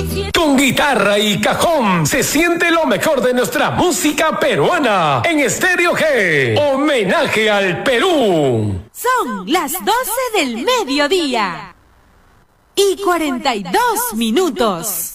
Con guitarra y cajón se siente lo mejor de nuestra música peruana en Estéreo G. Homenaje al Perú. Son las 12 del mediodía y 42 minutos.